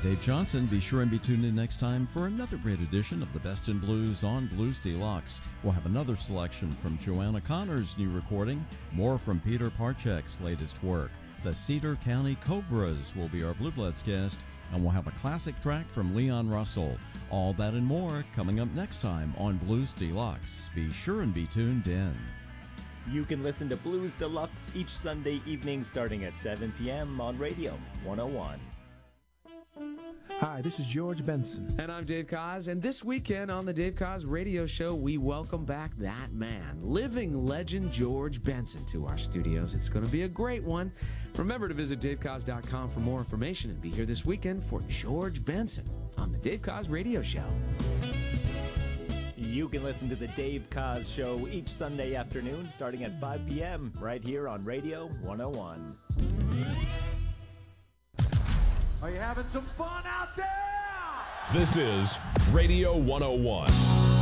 Dave Johnson. Be sure and be tuned in next time for another great edition of the Best in Blues on Blues Deluxe. We'll have another selection from Joanna Connor's new recording, more from Peter Parchek's latest work. The Cedar County Cobras will be our Blue Bloods guest, and we'll have a classic track from Leon Russell. All that and more coming up next time on Blues Deluxe. Be sure and be tuned in. You can listen to Blues Deluxe each Sunday evening starting at 7 p.m. on Radio 101. Hi, this is George Benson. And I'm Dave Koz, and this weekend on the Dave Koz Radio Show, we welcome back that man, living legend George Benson, to our studios. It's going to be a great one. Remember to visit davekoz.com for more information and be here this weekend for George Benson on the Dave Koz Radio Show. You can listen to the Dave Koz Show each Sunday afternoon starting at 5 p.m. right here on Radio 101. Are you having some fun out there? This is Radio 101.